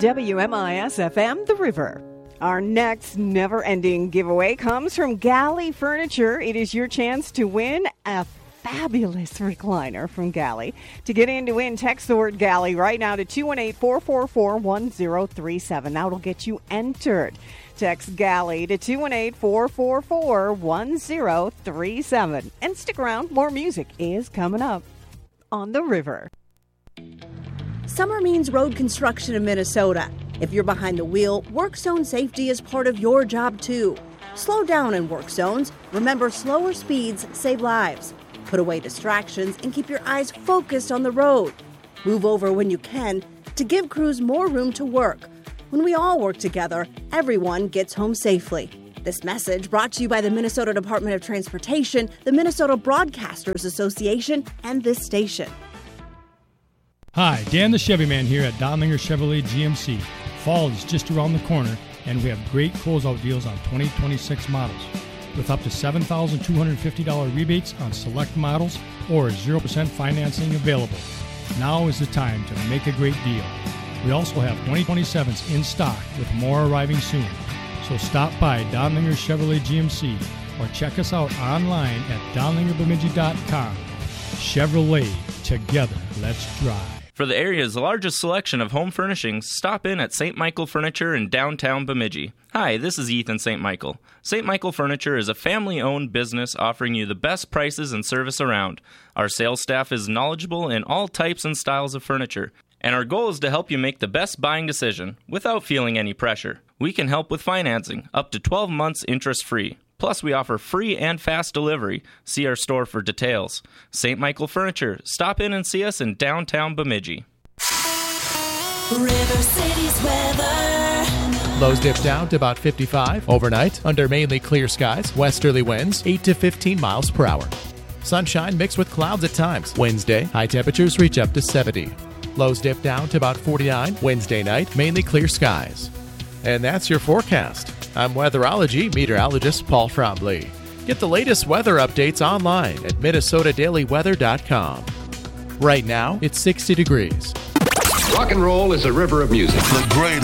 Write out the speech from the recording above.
WMIS-FM, The River. Our next never-ending giveaway comes from Galley Furniture. It is your chance to win a fabulous recliner from Galley. To get in to win, text the word Galley right now to 218-444-1037. That'll get you entered. Text Galley to 218-444-1037. And stick around, more music is coming up on The River. Summer means road construction in Minnesota. If you're behind the wheel, work zone safety is part of your job too. Slow down in work zones. Remember, slower speeds save lives. Put away distractions and keep your eyes focused on the road. Move over when you can to give crews more room to work. When we all work together, everyone gets home safely. This message brought to you by the Minnesota Department of Transportation, the Minnesota Broadcasters Association, and this station. Hi, Dan the Chevy Man here at Donlinger Chevrolet GMC. Fall is just around the corner, and we have great closeout deals on 2026 models. With up to $7,250 rebates on select models or 0% financing available. Now is the time to make a great deal. We also have 2027s in stock with more arriving soon. So stop by Donlinger Chevrolet GMC or check us out online at donlingerbemidji.com. Chevrolet, together, let's drive. For the area's largest selection of home furnishings, stop in at St. Michael Furniture in downtown Bemidji. Hi, this is Ethan St. Michael. St. Michael Furniture is a family-owned business offering you the best prices and service around. Our sales staff is knowledgeable in all types and styles of furniture, and our goal is to help you make the best buying decision without feeling any pressure. We can help with financing, up to 12 months interest-free. Plus, we offer free and fast delivery. See our store for details. St. Michael Furniture. Stop in and see us in downtown Bemidji. River City's weather. Lows dip down to about 55 overnight under mainly clear skies. Westerly winds 8 to 15 miles per hour. Sunshine mixed with clouds at times. Wednesday, high temperatures reach up to 70. Lows dip down to about 49. Wednesday night, mainly clear skies. And that's your forecast. I'm weatherology meteorologist Paul Frombley. Get the latest weather updates online at minnesotadailyweather.com. Right now, it's 60 degrees. Rock and roll is a river of music. The greatest.